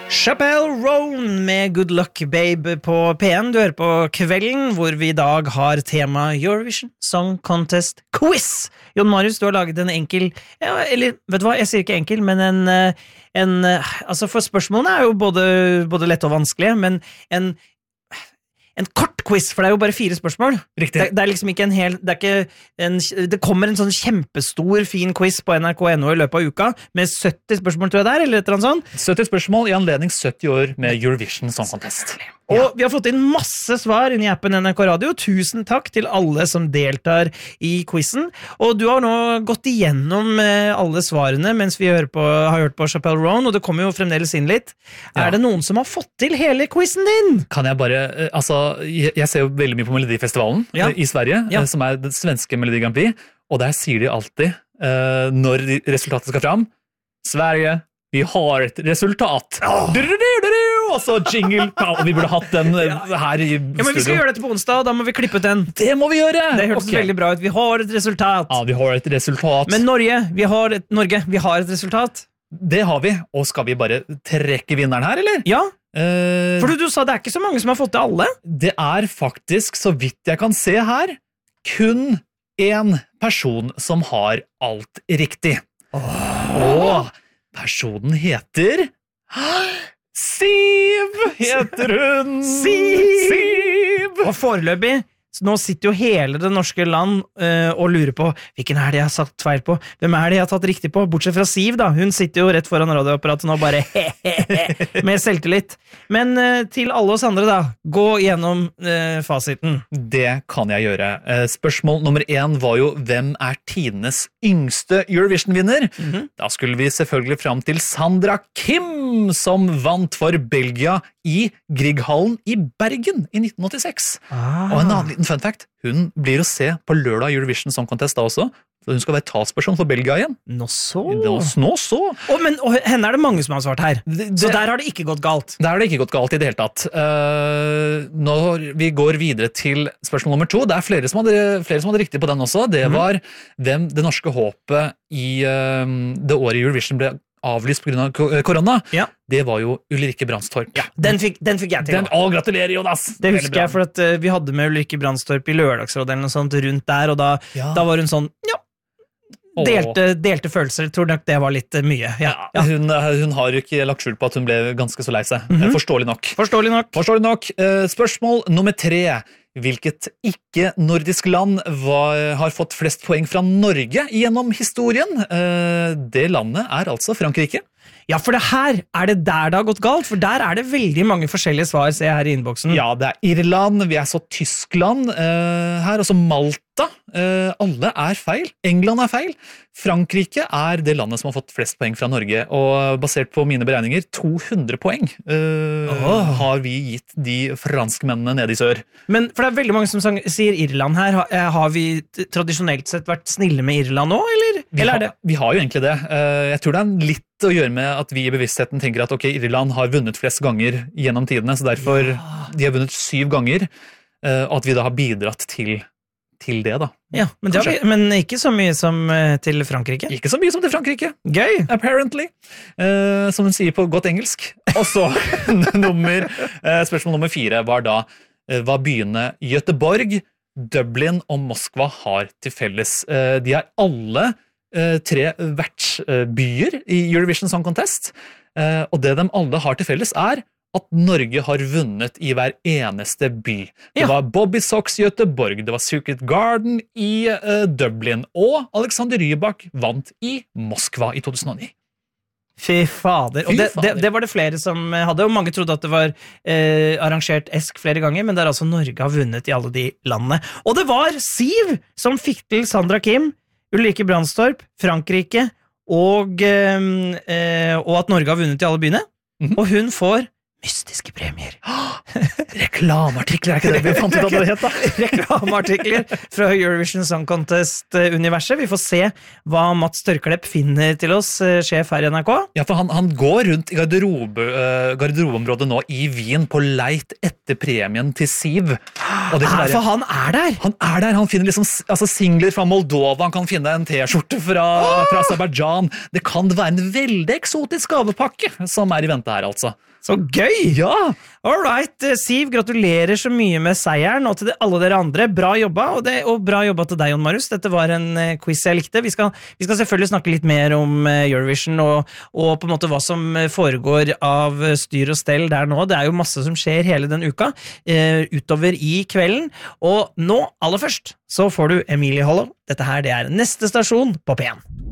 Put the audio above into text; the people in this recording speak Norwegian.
Chappelle Roan med Good Luck Babe på P1. Du hører på Kvelden, hvor vi I dag har tema Eurovision Song Contest Quiz. Jon Marius, du har laget en enkel, eller vet du hva, jeg sier ikke enkel, men altså for spørsmålene jo både lett og vanskelige, men en kort quiz, for det jo bare 4 spørsmål. Riktig. Det liksom ikke en hel, det kommer en sånn kjempestor, fin quiz på NRK.no I løpet av uka, med 70 spørsmål, tror jeg der, eller et eller annet sånt. 70 spørsmål I anledning 70 år med Eurovision Song Contest. Og vi har fått inn masse svar inn I appen NRK Radio. Tusen takk til alle som deltar I quizen. Og du har nå gått igjennom alle svarene mens vi har hørt på Chappelle Roan, og det kommer jo fremdeles inn litt. Ja. Det noen som har fått til hele quizen din? Kan jeg bare, jeg ser jo veldig mye på Melodifestivalen I Sverige, som det svenske Melodi Grand Prix, og der sier de alltid, når resultatet skal fram, Sverige, vi har et resultat. Og så jingle, og vi burde hatt den her I studio. Ja, men vi skal gjøre dette på onsdag, og da må vi klippe ut den. Det må vi gjøre! Det hørtes veldig bra ut. Vi har et resultat. Ja, vi har et resultat. Men Norge, vi har et resultat. Det har vi, og skal vi bare trekke vinneren her, eller? Ja, for du sa det ikke så mange som har fått til alle. Det faktisk, så vidt jeg kan se her, kun en person som har alt riktig. Og personen heter... Siv heter hun! Siv! Og foreløpig, nå sitter jo hele det norske land og lurer på hvilken det jeg har sagt feil på, hvem det jeg har tatt riktig på, bortsett fra Siv da, hun sitter jo rett foran radioapparatet nå bare med selvtillit. Men til alle oss andre da, gå gjennom fasiten. Det kan jeg gjøre. Spørsmål nummer 1 var jo, hvem tidenes yngste Eurovision-vinner? Da skulle vi selvfølgelig fram til Sandra Kim, som vant for Belgia I Grieghallen I Bergen I 1986. Og en annen liten fun fact, hun blir å se på lørdag Eurovision Song Contest da også, så hun skal være talsperson for Belgia igjen. Nå så. Og henne det mange som har svart her. Så der har det ikke gått galt. Der har det ikke gått galt I det hele tatt. Når vi går videre til spørsmål nummer 2, det flere som hadde riktig på den også, det var hvem det norske håpet I det året Eurovision ble avlyst på grunn av korona, det var jo Ulrikke Brandstorp. Ja, den fikk jeg til. Gratulerer, Jonas! Det husker jeg, for at vi hadde med Ulrikke Brandstorp I Lørdagsrådet eller noe sånt rundt der, og da var hun sånn, delte følelser, tror nok det var litt mye. Hun har jo ikke lagt skjul på at hun ble ganske så lei seg. Forståelig nok. Spørsmål nummer 3. Hvilket ikke-nordisk land har fått flest poeng fra Norge gjennom historien? Det landet altså Frankrike. Ja, for det her det der det har gått galt, for der det veldig mange forskjellige svar, ser jeg her I innboksen. Ja, det Irland, vi så Tyskland her, også Malta. Alle feil. England feil. Frankrike det landet som har fått flest poeng fra Norge, og basert på mine beregninger, 200 poeng har vi gitt de franskmennene nede I sør. Men for det veldig mange som sier Irland her, har vi tradisjonelt sett vært snille med Irland nå, eller? Vi har jo egentlig det. Jeg tror det litt å gjøre med at vi I bevisstheten tenker at Irland har vunnet flest ganger gjennom tidene, så derfor de har vunnet 7 ganger, og at vi da har bidratt til det da. Ja, men ikke så mye som til Frankrike. Ikke så mye som til Frankrike. Gøy! Apparently. Som hun sier på godt engelsk. Og så spørsmål nummer 4 var da hva byene Göteborg, Dublin og Moskva har til felles. De alle 3 vertsbyer I Eurovision Song Contest, og det de alle har til felles at Norge har vunnet I hver eneste by. Det var Bobby Sox I Göteborg, det var Circuit Garden I Dublin, og Alexander Rybak vant I Moskva I 2009. Fy fader. Og det var det flere som hadde, og mange trodde at det var arrangert ESK flere ganger, men det altså Norge har vunnet I alle de landene. Og det var Siv som fikk til Sandra Kim, Ulrikke Brandstorp, Frankrike, og at Norge har vunnet I alle byene. Og hun får mystiske premier. Reklameartikler, ikke det vi fant ut at det het da? Reklameartikler fra Eurovision Song Contest-universet. Vi får se hva Mats Tørklepp finner til oss, sjef her i NRK. Ja, for han går rundt i garderobeområdet nå i Wien på leit etter premien til Siv. Og det kan være, for han der! Han finner liksom singler fra Moldova, han kan finne en t-skjorte fra Aserbajdsjan. Det kan være en veldig eksotisk gavepakke som i vente her, altså. Så gøy! Ja! All right, Siv, gratulerer så mye med seieren, og til alle dere andre. Bra jobba, og bra jobba til deg, Jon Marius. Dette var en quiz jeg likte. Vi skal selvfølgelig snakke litt mer om Eurovision, og på en måte hva som foregår av styr og stell der nå. Det jo masse som skjer hele den uka, utover i kvelden. Og nå, aller først, så får du Emilie Hollow. Dette her, det neste stasjon på P1.